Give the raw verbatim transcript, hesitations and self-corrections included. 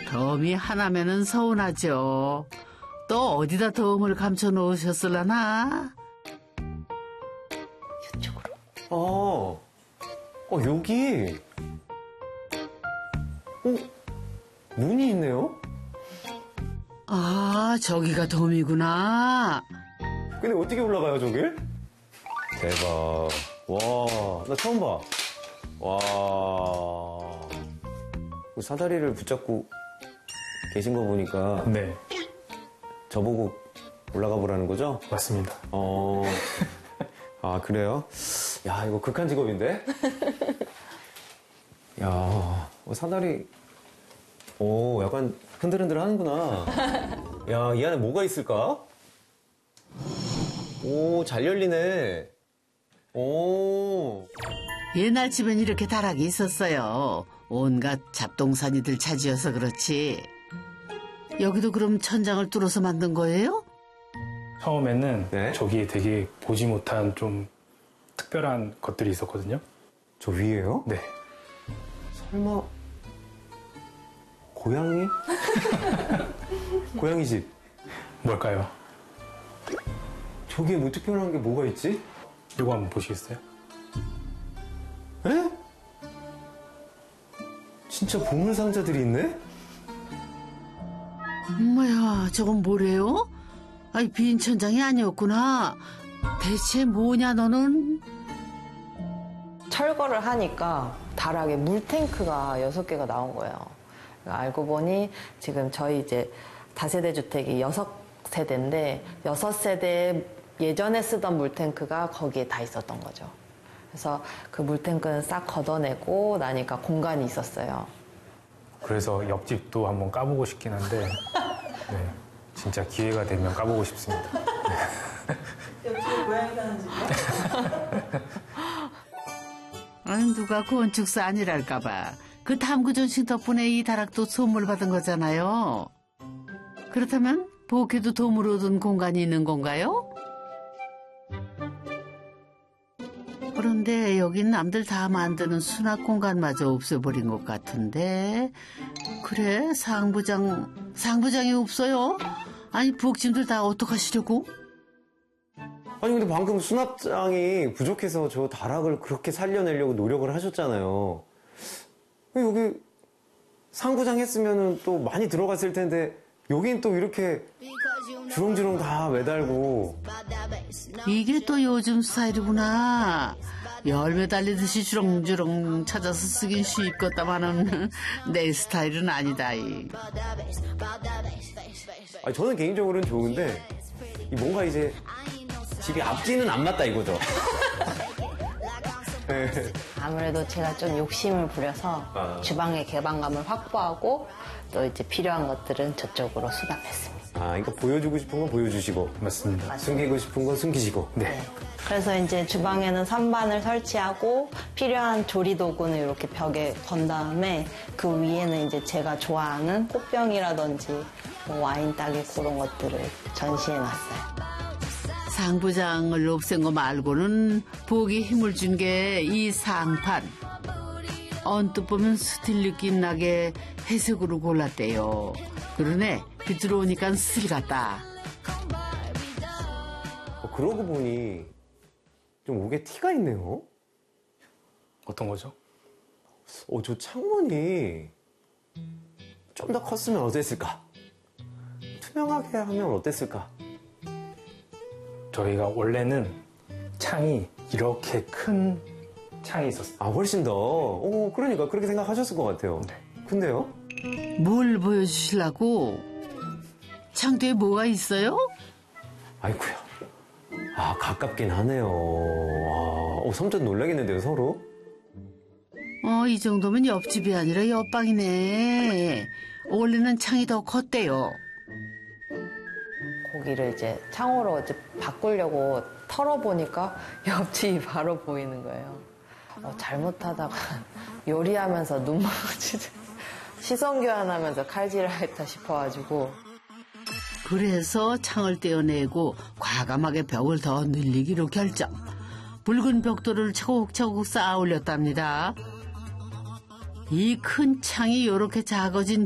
덤이 하나면은 서운하죠. 또 어디다 덤을 감춰 놓으셨을라나? 이쪽으로. 어, 어, 여기. 어, 문이 있네요? 아, 저기가 덤이구나. 근데 어떻게 올라가요, 저길? 대박. 와, 나 처음 봐. 와. 사다리를 붙잡고 계신 거 보니까. 네. 저보고 올라가 보라는 거죠? 맞습니다. 어. 아, 그래요? 야, 이거 극한 직업인데? 야, 어, 사다리. 오, 약간 흔들흔들 하는구나. 야, 이 안에 뭐가 있을까? 오, 잘 열리네. 오. 옛날 집엔 이렇게 다락이 있었어요. 온갖 잡동사니들 차지여서 그렇지. 여기도 그럼 천장을 뚫어서 만든 거예요? 처음에는 네? 저기에 되게 보지 못한 좀 특별한 것들이 있었거든요. 저 위에요? 네. 설마 고양이? 고양이 집. 뭘까요? 저기에 뭐 특별한 게 뭐가 있지? 이거 한번 보시겠어요? 에? 진짜 보물 상자들이 있네? 뭐야, 저건 뭐래요? 아니, 빈 천장이 아니었구나. 대체 뭐냐, 너는? 철거를 하니까 다락에 물탱크가 여섯 개가 나온 거예요. 알고 보니 지금 저희 이제 다세대 주택이 여섯 세대인데 여섯 세대에 예전에 쓰던 물탱크가 거기에 다 있었던 거죠. 그래서 그 물탱크는 싹 걷어내고 나니까 공간이 있었어요. 그래서 옆집도 한번 까보고 싶긴 한데 네, 진짜 기회가 되면 까보고 싶습니다. 옆집에 고양이 사는 집이야? 아니, 누가 건축사 아니랄까봐. 그 탐구 전신 덕분에 이 다락도 선물 받은 거잖아요. 그렇다면 복희도 도움을 얻은 공간이 있는 건가요? 그런데 여긴 남들 다 만드는 수납 공간마저 없애버린 것 같은데. 그래, 상부장, 상부장이 없어요? 아니, 부엌짐들 다 어떡하시려고? 아니 근데 방금 수납장이 부족해서 저 다락을 그렇게 살려내려고 노력을 하셨잖아요. 여기 상부장 했으면 또 많이 들어갔을 텐데 여긴 또 이렇게 주렁주렁 다 매달고. 이게 또 요즘 스타일이구나. 열매 달리듯이 주렁주렁 찾아서 쓰긴 쉽겠다마는 내 스타일은 아니다. 이. 아니, 저는 개인적으로는 좋은데 이 뭔가 이제 집이 앞뒤는 안 맞다 이거죠. 네. 아무래도 제가 좀 욕심을 부려서 아. 주방의 개방감을 확보하고 또 이제 필요한 것들은 저쪽으로 수납했습니다. 아, 그러니까 보여주고 싶은 건 보여주시고 맞습니다. 숨기고 싶은 건 숨기시고. 네. 그래서 이제 주방에는 선반을 설치하고 필요한 조리 도구는 이렇게 벽에 건 다음에 그 위에는 이제 제가 좋아하는 꽃병이라든지 뭐 와인 따기 그런 것들을 전시해 놨어요. 상부장을 없앤 거 말고는 부엌에 힘을 준 게 이 상판. 언뜻 보면 스틸 느낌 나게 회색으로 골랐대요. 그러네, 빛 들어오니까 스틸 같다. 어, 그러고 보니 좀 옥에 티가 있네요. 어떤 거죠? 어, 저 창문이 좀 더 컸으면 어땠을까? 투명하게 하면 어땠을까? 저희가 원래는 창이 이렇게 큰 창이 있었어요. 아, 훨씬 더. 어, 그러니까 그렇게 생각하셨을 것 같아요. 네. 근데요? 뭘 보여주시려고? 창 뒤에 뭐가 있어요? 아이쿠야. 아, 가깝긴 하네요. 아, 어, 섬찟 놀라겠는데요, 서로? 어, 이 정도면 옆집이 아니라 옆방이네. 원래는 창이 더 컸대요. 고기를 이제 창호로 이제 바꾸려고 털어보니까 옆집이 바로 보이는 거예요. 어, 잘못하다가 요리하면서 눈 마주치듯 시선 교환하면서 칼질하겠다 싶어가지고. 그래서 창을 떼어내고 과감하게 벽을 더 늘리기로 결정. 붉은 벽돌을 차곡차곡 쌓아 올렸답니다. 이 큰 창이 이렇게 작아진